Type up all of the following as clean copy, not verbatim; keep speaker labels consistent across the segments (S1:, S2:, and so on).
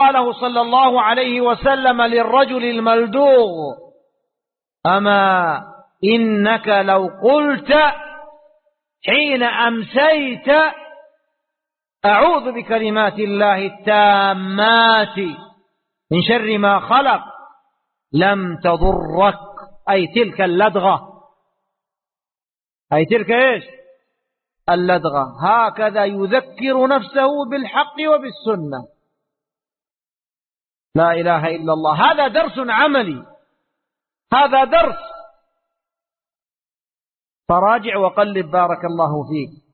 S1: قاله صلى الله عليه وسلم للرجل الملدوغ: أما إنك لو قلت حين أمسيت أعوذ بكلمات الله التامات من شر ما خلق لم تضرك، أي تلك اللدغة، أي تلك إيش؟ اللدغة. هكذا يذكر نفسه بالحق وبالسنة. لا إله إلا الله. هذا درس عملي، هذا درس. فراجع وقلب بارك الله فيك.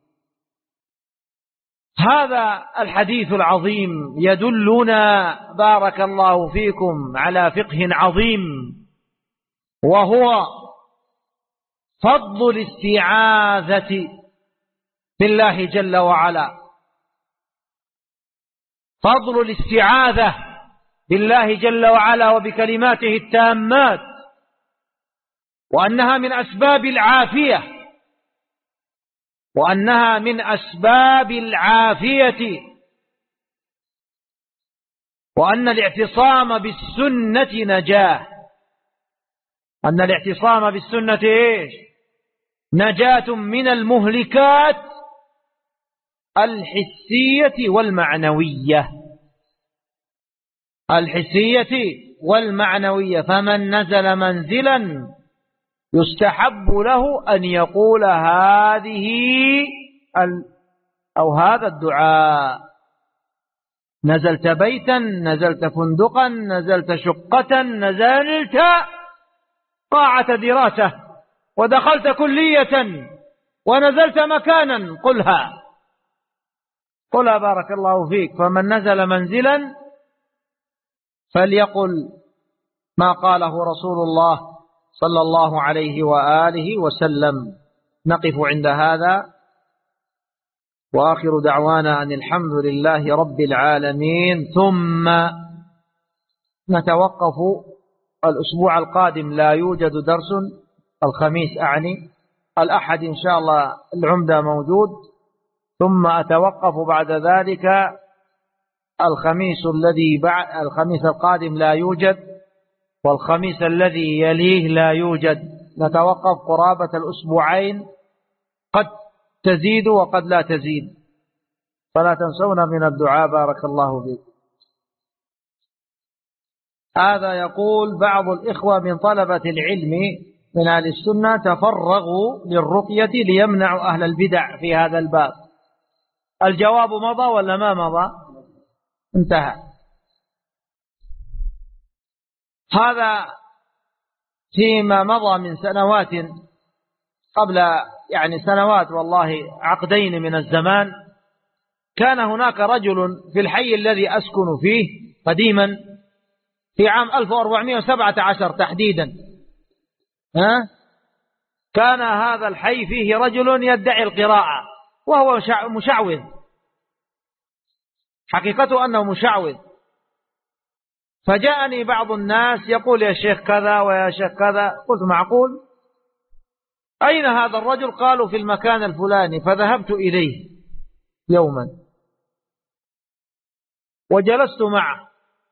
S1: هذا الحديث العظيم يدلنا بارك الله فيكم على فقه عظيم، وهو فضل الاستعاذة بالله جل وعلا. فضل الاستعاذة بالله جل وعلا وبكلماته التامات، وأنها من أسباب العافية، وأنها من أسباب العافية، وأن الاعتصام بالسنة نجاة. أن الاعتصام بالسنة إيش؟ نجاة من المهلكات الحسية والمعنوية. الحسية والمعنوية. فمن نزل منزلا يستحب له أن يقول هذه أو هذا الدعاء: نزلت بيتا، نزلت فندقا، نزلت شقة، نزلت قاعة دراسة، ودخلت كلية، ونزلت مكانا، قلها بارك الله فيك. فمن نزل منزلا فليقل ما قاله رسول الله صلى الله عليه وآله وسلم. نقف عند هذا، وآخر دعوانا أن الحمد لله رب العالمين. ثم نتوقف الأسبوع القادم، لا يوجد درس الخميس أعني، الأحد إن شاء الله العمدة موجود. ثم أتوقف بعد ذلك الخميس الخميس القادم لا يوجد، والخميس الذي يليه لا يوجد. نتوقف قرابة الأسبوعين، قد تزيد وقد لا تزيد، فلا تنسونا من الدعاء بارك الله فيك. هذا يقول بعض الإخوة من طلبة العلم من أهل السنة تفرغوا للرقية ليمنعوا أهل البدع في هذا الباب. الجواب مضى ولا ما مضى؟ انتهى. هذا فيما مضى من سنوات، قبل سنوات والله عقدين من الزمان، كان هناك رجل في الحي الذي أسكن فيه قديما في عام 1417 تحديدا. كان هذا الحي فيه رجل يدعي القراءة وهو مشعوذ، حقيقته أنه مشعوذ. فجاءني بعض الناس يقول يا شيخ كذا ويا شيخ كذا. قلت معقول؟ أين هذا الرجل؟ قالوا في المكان الفلاني. فذهبت إليه يوما وجلست معه،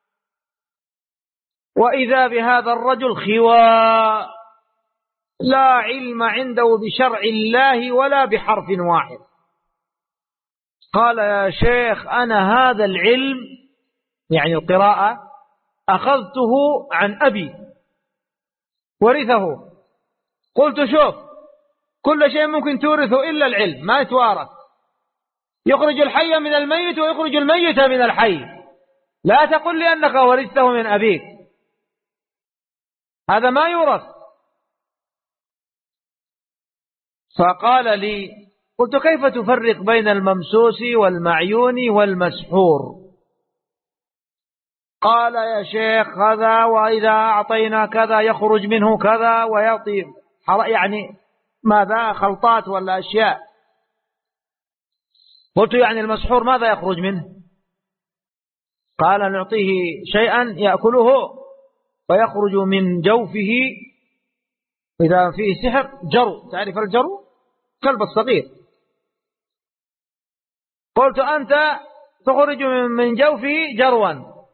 S1: وإذا بهذا الرجل خواء لا علم عنده بشرع الله ولا بحرف واحد. قال يا شيخ أنا هذا العلم القراءة أخذته عن أبي ورثه. قلت شوف، كل شيء ممكن تورثه إلا العلم، ما يتوارث. يخرج الحي من الميت ويخرج الميت من الحي. لا تقل لي أنك ورثته من أبيك، هذا ما يورث. فقال لي، قلت كيف تفرق بين الممسوس والمعيون والمسحور؟ قال يا شيخ هذا، وإذا أعطينا كذا يخرج منه كذا، ويعطي ماذا خلطات ولا أشياء. قلت المسحور ماذا يخرج منه؟ قال نعطيه شيئا يأكله فيخرج من جوفه إذا فيه سحر جرو. تعرف الجرو؟ كلب الصغير. قلت أنت تخرج من جوفه جروا،